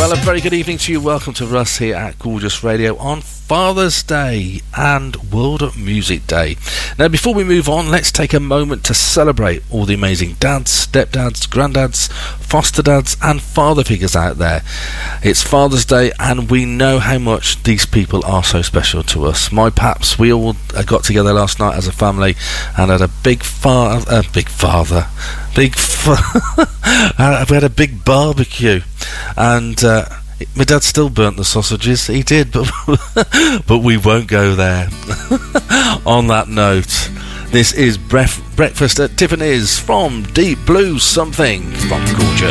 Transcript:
Well, a very good evening to you. Welcome to Russ here at Gorgeous Radio on Father's Day and World Music Day. Now, before we move on, let's take a moment to celebrate all the amazing dads, stepdads, granddads, foster dads and father figures out there. It's Father's Day and we know how much these people are so special to us. My paps, we all got together last night as a family and had a we had a big barbecue, and my dad still burnt the sausages. He did, but we won't go there. On that note, this is Breakfast at Tiffany's from Deep Blue Something from Gorgeous.